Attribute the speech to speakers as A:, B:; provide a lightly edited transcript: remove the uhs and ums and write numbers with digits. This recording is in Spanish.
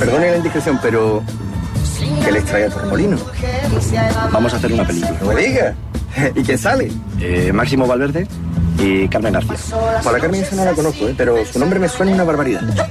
A: Perdone la indiscreción, pero... ¿qué les trae a Torremolinos?
B: Vamos a hacer una película.
A: No me diga. ¿Y quién sale?
B: Máximo Valverde y Carmen García.
A: Pues la Carmen esa no la conozco, pero su nombre me suena una barbaridad.